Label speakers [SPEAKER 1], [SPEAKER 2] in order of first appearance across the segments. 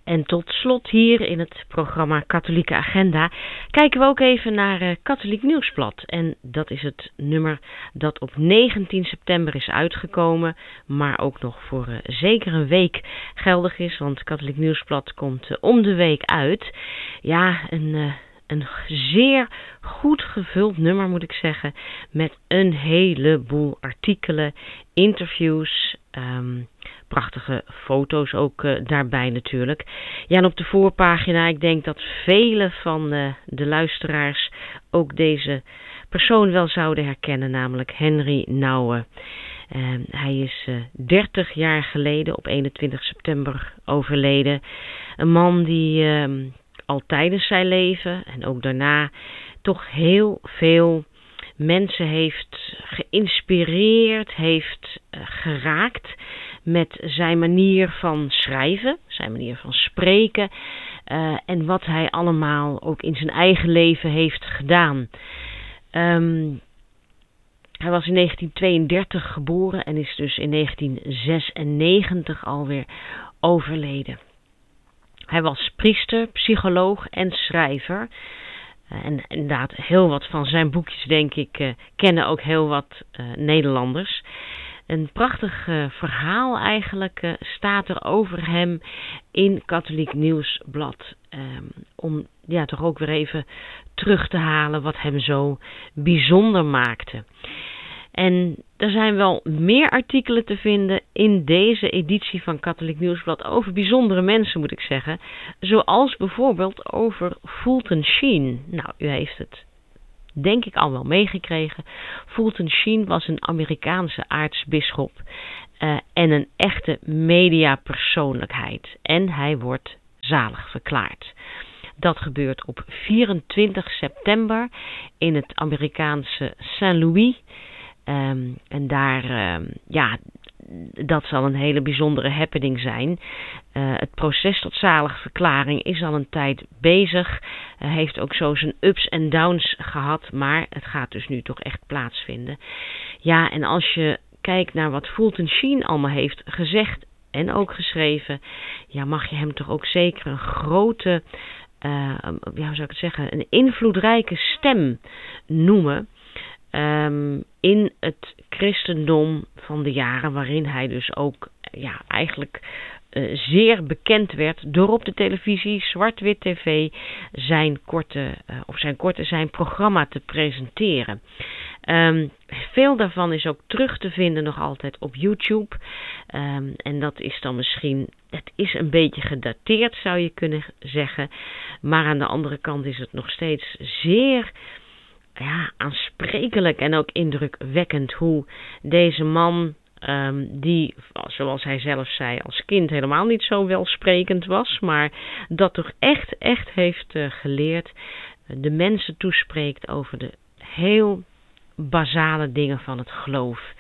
[SPEAKER 1] En tot slot hier in het programma Katholieke Agenda kijken we ook even naar Katholiek Nieuwsblad. En dat is het nummer dat op 19 september is uitgekomen, maar ook nog voor zeker een week geldig is. Want Katholiek Nieuwsblad komt om de week uit. Ja, een zeer goed gevuld nummer moet ik zeggen, met een heleboel artikelen, interviews, prachtige foto's ook daarbij natuurlijk. Ja, en op de voorpagina, ik denk dat vele van de luisteraars ook deze persoon wel zouden herkennen, namelijk Henri Nouwen. Hij is 30 jaar geleden op 21 september overleden. Een man die al tijdens zijn leven en ook daarna toch heel veel mensen heeft geïnspireerd, heeft geraakt met zijn manier van schrijven, zijn manier van spreken en wat hij allemaal ook in zijn eigen leven heeft gedaan. Hij was in 1932 geboren en is dus in 1996 alweer overleden. Hij was priester, psycholoog en schrijver. En inderdaad, heel wat van zijn boekjes, denk ik, kennen ook heel wat Nederlanders. Een prachtig verhaal eigenlijk staat er over hem in Katholiek Nieuwsblad. Om toch ook weer even terug te halen wat hem zo bijzonder maakte. En er zijn wel meer artikelen te vinden in deze editie van Katholiek Nieuwsblad over bijzondere mensen, moet ik zeggen. Zoals bijvoorbeeld over Fulton Sheen. Nou, u heeft het denk ik al wel meegekregen. Fulton Sheen was een Amerikaanse aartsbisschop en een echte mediapersoonlijkheid. En hij wordt zalig verklaard. Dat gebeurt op 24 september in het Amerikaanse St. Louis. En daar, dat zal een hele bijzondere happening zijn. Het proces tot zaligverklaring is al een tijd bezig. Heeft ook zo zijn ups en downs gehad, maar het gaat dus nu toch echt plaatsvinden. Ja, en als je kijkt naar wat Fulton Sheen allemaal heeft gezegd en ook geschreven, ja, mag je hem toch ook zeker een grote, hoe zou ik het zeggen, een invloedrijke stem noemen. In het christendom van de jaren waarin hij dus ook eigenlijk zeer bekend werd door op de televisie, zwart-wit tv, zijn programma te presenteren. Veel daarvan is ook terug te vinden nog altijd op YouTube. En dat is dan misschien, het is een beetje gedateerd zou je kunnen zeggen, maar aan de andere kant is het nog steeds zeer aansprekelijk en ook indrukwekkend hoe deze man, die, zoals hij zelf zei, als kind helemaal niet zo welsprekend was, maar dat toch echt heeft geleerd, de mensen toespreekt over de heel basale dingen van het geloof.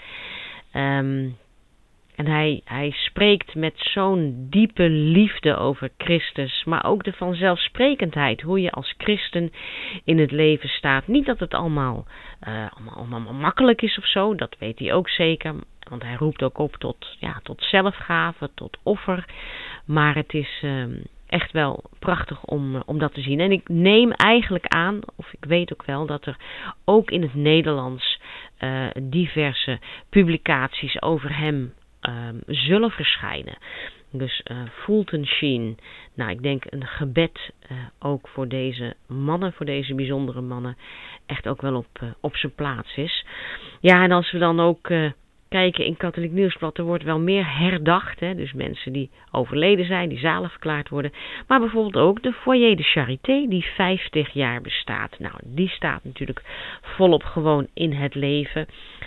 [SPEAKER 1] En hij spreekt met zo'n diepe liefde over Christus, maar ook de vanzelfsprekendheid, hoe je als christen in het leven staat. Niet dat het allemaal makkelijk is of zo, dat weet hij ook zeker, want hij roept ook op tot zelfgave, tot offer. Maar het is echt wel prachtig om dat te zien. En ik neem eigenlijk aan, of ik weet ook wel, dat er ook in het Nederlands diverse publicaties over hem zullen verschijnen. Dus Fulton Sheen. Nou, ik denk een gebed ook voor deze mannen, voor deze bijzondere mannen, echt ook wel op zijn plaats is. Ja, en als we dan ook kijken in Katholiek Nieuwsblad, er wordt wel meer herdacht. Hè? Dus mensen die overleden zijn, die zalig verklaard worden. Maar bijvoorbeeld ook de Foyer de Charité, die 50 jaar bestaat. Nou, die staat natuurlijk volop gewoon in het leven.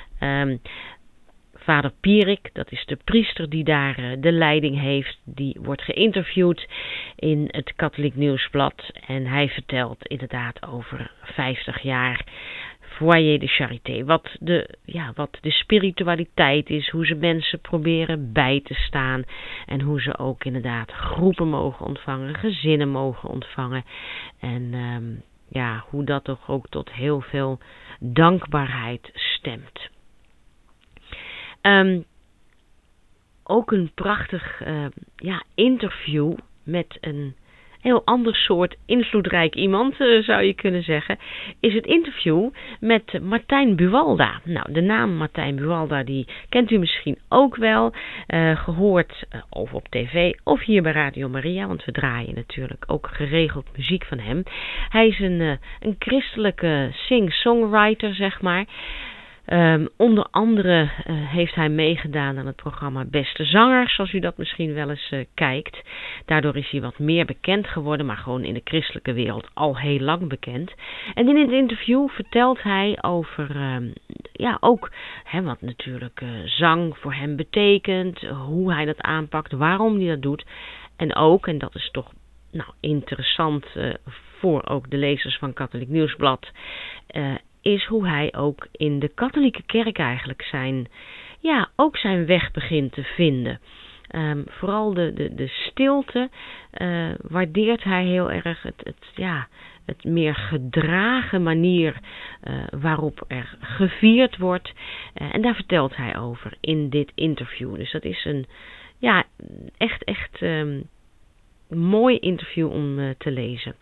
[SPEAKER 1] Vader Pierik, dat is de priester die daar de leiding heeft, die wordt geïnterviewd in het Katholiek Nieuwsblad. En hij vertelt inderdaad over 50 jaar Foyer de Charité. Wat de spiritualiteit is, hoe ze mensen proberen bij te staan. En hoe ze ook inderdaad groepen mogen ontvangen, gezinnen mogen ontvangen. En hoe dat toch ook tot heel veel dankbaarheid stemt. Ook een prachtig interview met een heel ander soort invloedrijk iemand, zou je kunnen zeggen, is het interview met Martijn Buwalda. Nou, de naam Martijn Buwalda, die kent u misschien ook wel, gehoord of op tv of hier bij Radio Maria, want we draaien natuurlijk ook geregeld muziek van hem. Hij is een christelijke sing-songwriter, zeg maar. Onder andere heeft hij meegedaan aan het programma Beste Zangers, zoals u dat misschien wel eens kijkt. Daardoor is hij wat meer bekend geworden, maar gewoon in de christelijke wereld al heel lang bekend. En in het interview vertelt hij over ook wat natuurlijk zang voor hem betekent, hoe hij dat aanpakt, waarom hij dat doet. En ook, en dat is toch interessant voor ook de lezers van Katholiek Nieuwsblad, is hoe hij ook in de katholieke kerk eigenlijk zijn weg begint te vinden. Vooral de stilte waardeert hij heel erg. Het meer gedragen manier waarop er gevierd wordt. En daar vertelt hij over in dit interview. Dus dat is een echt mooi interview om te lezen.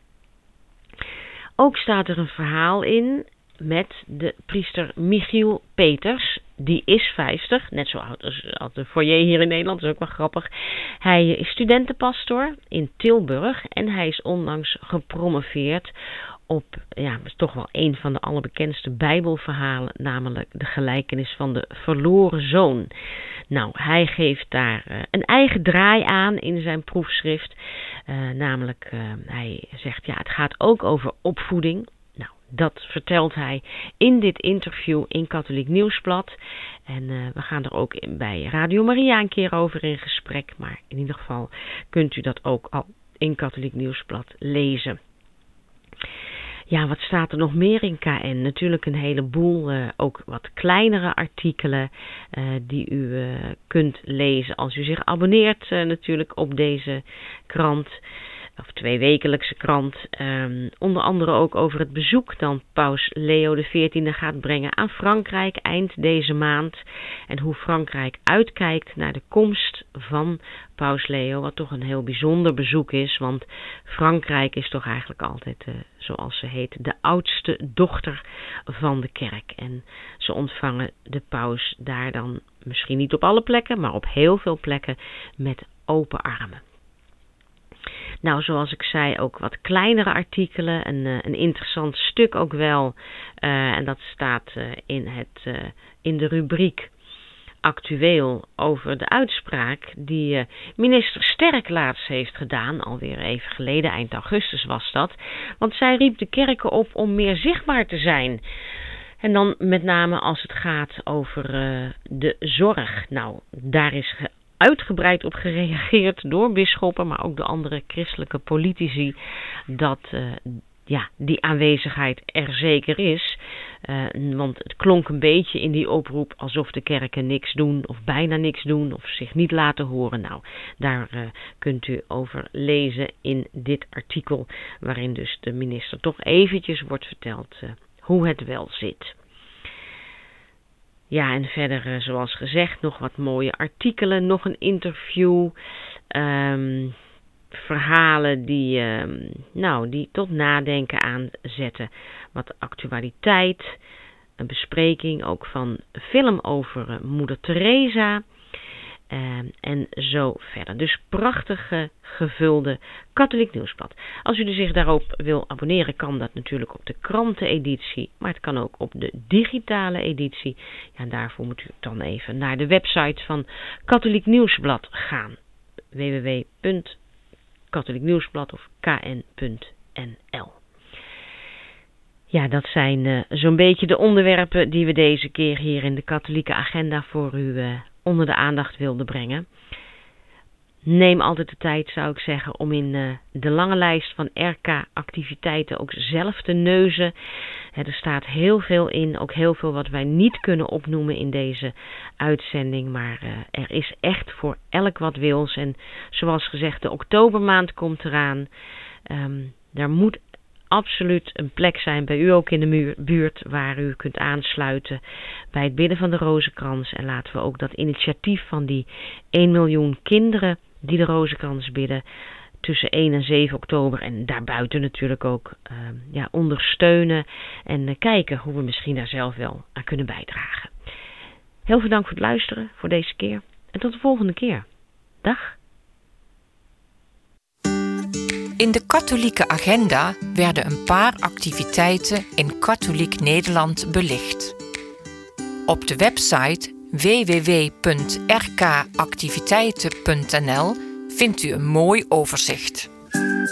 [SPEAKER 1] Ook staat er een verhaal in met de priester Michiel Peters. Die is 50, net zo oud als de foyer hier in Nederland, dat is ook wel grappig. Hij is studentenpastor in Tilburg en hij is onlangs gepromoveerd op, toch wel een van de allerbekendste Bijbelverhalen, namelijk de gelijkenis van de verloren zoon. Nou, hij geeft daar een eigen draai aan in zijn proefschrift. Namelijk, hij zegt, het gaat ook over opvoeding. Nou, dat vertelt hij in dit interview in Katholiek Nieuwsblad. En we gaan er ook bij Radio Maria een keer over in gesprek. Maar in ieder geval kunt u dat ook al in Katholiek Nieuwsblad lezen. Ja, wat staat er nog meer in KN? Natuurlijk een heleboel, ook wat kleinere artikelen die u kunt lezen als u zich abonneert natuurlijk op deze krant. Of 2-wekelijkse krant. Onder andere ook over het bezoek dan Paus Leo XIV gaat brengen aan Frankrijk eind deze maand. En hoe Frankrijk uitkijkt naar de komst van Paus Leo. Wat toch een heel bijzonder bezoek is. Want Frankrijk is toch eigenlijk altijd, zoals ze heet, de oudste dochter van de kerk. En ze ontvangen de paus daar dan misschien niet op alle plekken, maar op heel veel plekken met open armen. Nou, zoals ik zei, ook wat kleinere artikelen. Een interessant stuk ook wel. En dat staat in de rubriek actueel over de uitspraak die minister Sterk laatst heeft gedaan. Alweer even geleden, eind augustus was dat. Want zij riep de kerken op om meer zichtbaar te zijn. En dan met name als het gaat over de zorg. Nou, daar is uitgebreid op gereageerd door bisschoppen, maar ook door andere christelijke politici, dat die aanwezigheid er zeker is. Want het klonk een beetje in die oproep alsof de kerken niks doen, of bijna niks doen, of zich niet laten horen. Nou, daar kunt u over lezen in dit artikel, waarin dus de minister toch eventjes wordt verteld hoe het wel zit. Ja, en verder, zoals gezegd, nog wat mooie artikelen, nog een interview, verhalen die tot nadenken aanzetten. Wat actualiteit, een bespreking ook van een film over Moeder Teresa en zo verder. Dus prachtige gevulde Katholiek Nieuwsblad. Als u zich daarop wil abonneren, kan dat natuurlijk op de kranteneditie, maar het kan ook op de digitale editie. Ja, en daarvoor moet u dan even naar de website van Katholiek Nieuwsblad gaan. www.katholieknieuwsblad of kn.nl. Ja, dat zijn zo'n beetje de onderwerpen die we deze keer hier in de katholieke agenda voor u onder de aandacht wilden brengen. Neem altijd de tijd, zou ik zeggen, om in de lange lijst van RK-activiteiten ook zelf te neuzen. Er staat heel veel in, ook heel veel wat wij niet kunnen opnoemen in deze uitzending. Maar er is echt voor elk wat wils. En zoals gezegd, de oktobermaand komt eraan. Daar moet absoluut een plek zijn bij u ook in de buurt waar u kunt aansluiten bij het bidden van de Rozenkrans. En laten we ook dat initiatief van die 1 miljoen kinderen die de Rozenkrans bidden tussen 1 en 7 oktober. En daarbuiten natuurlijk ook ondersteunen. En kijken hoe we misschien daar zelf wel aan kunnen bijdragen. Heel veel dank voor het luisteren voor deze keer. En tot de volgende keer. Dag.
[SPEAKER 2] In de katholieke agenda werden een paar activiteiten in katholiek Nederland belicht. Op de website www.rkactiviteiten.nl vindt u een mooi overzicht.